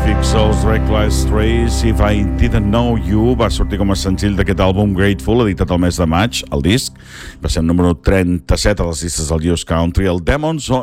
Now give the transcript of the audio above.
fantàstics, els Reckless Trace, If I Didn't Know You, va sortir com a senzill d'aquest àlbum Grateful, editat el mes de maig, el disc. Va ser el número 37 a les llistes del US Country. El Demons